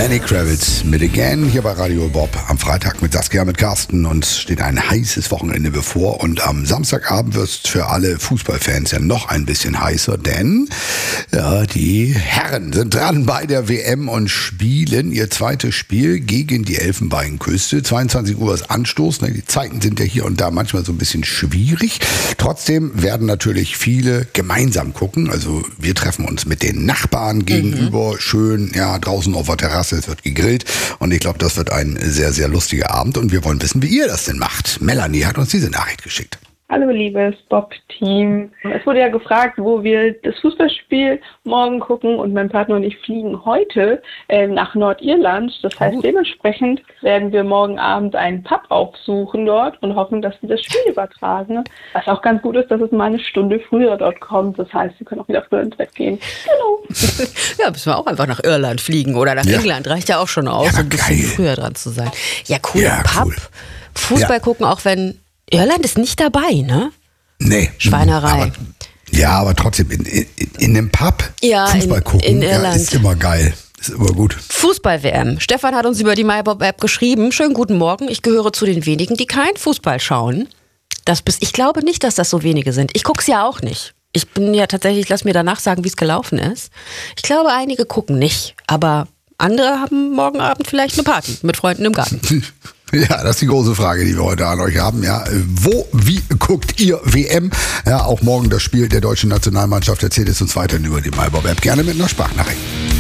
Lenny Kravitz mit Again hier bei Radio Bob am Freitag mit Saskia, mit Carsten, und es steht ein heißes Wochenende bevor, und am Samstagabend wird es für alle Fußballfans ja noch ein bisschen heißer, denn ja, die Herren sind dran bei der WM und spielen ihr zweites Spiel gegen die Elfenbeinküste. 22 Uhr ist Anstoß, die Zeiten sind ja hier und da manchmal so ein bisschen schwierig. Trotzdem werden natürlich viele gemeinsam gucken, also wir treffen uns mit den Nachbarn gegenüber, schön ja draußen auf der Terrasse. Es wird gegrillt und ich glaube, das wird ein sehr, sehr lustiger Abend, und wir wollen wissen, wie ihr das denn macht. Melanie hat uns diese Nachricht geschickt. Hallo liebes Bob-Team. Es wurde ja gefragt, wo wir das Fußballspiel morgen gucken, und mein Partner und ich fliegen heute nach Nordirland. Das heißt, dementsprechend werden wir morgen Abend einen Pub aufsuchen dort und hoffen, dass sie das Spiel übertragen. Was auch ganz gut ist, dass es mal eine Stunde früher dort kommt. Das heißt, wir können auch wieder früher ins Bett gehen. Genau. Ja, müssen wir auch einfach nach Irland fliegen oder nach England. Reicht ja auch schon aus, ein bisschen früher dran zu sein. Ja, cool. Ja, Pub, cool. Fußball gucken, auch wenn Irland ist nicht dabei, ne? Nee. Schweinerei. Aber trotzdem, in einem Pub Fußball gucken, in Irland. Ist immer geil. Ist immer gut. Fußball-WM. Stefan hat uns über die MyBob-App geschrieben. Schönen guten Morgen. Ich gehöre zu den wenigen, die kein Fußball schauen. Ich glaube nicht, dass das so wenige sind. Ich guck's ja auch nicht. Ich bin ja tatsächlich, lass mir danach sagen, wie es gelaufen ist. Ich glaube, einige gucken nicht. Aber andere haben morgen Abend vielleicht eine Party mit Freunden im Garten. Ja, das ist die große Frage, die wir heute an euch haben. Ja, wie guckt ihr WM? Ja, auch morgen das Spiel der deutschen Nationalmannschaft. Erzählt es uns weiterhin über die MyBob-App. Gerne mit einer Sprachnachricht.